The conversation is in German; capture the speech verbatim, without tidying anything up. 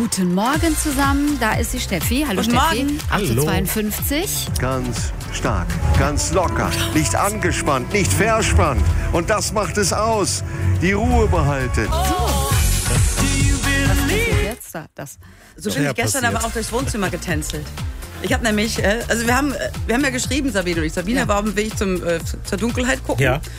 Guten Morgen zusammen, da ist die Steffi. Hallo Guten Steffi. Morgen. achtzehn zweiundfünfzig. Ganz stark, ganz locker, nicht angespannt, nicht verspannt. Und das macht es aus. Die Ruhe behalten. Was passiert jetzt da? Das. So bin ich gestern aber auch durchs Wohnzimmer getänzelt. Ich habe nämlich, äh, also wir haben, äh, wir haben ja geschrieben, Sabine und ich. Sabine Ja. war auf dem Weg zum, äh, zur Dunkelheit gucken. Ja.